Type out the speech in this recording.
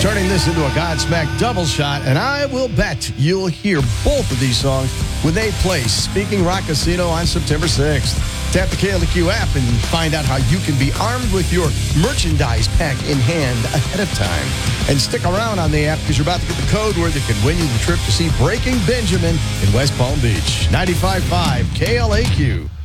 Turning this into a Godsmack double shot, and I will bet you'll hear both of these songs when they play Speaking Rock Casino on September 6th. Tap the KLQ app and find out how you can be armed with your merchandise pack in hand ahead of time. And stick around on the app because you're about to get the code word that could win you the trip to see Breaking Benjamin in West Palm Beach. 95.5 KLAQ.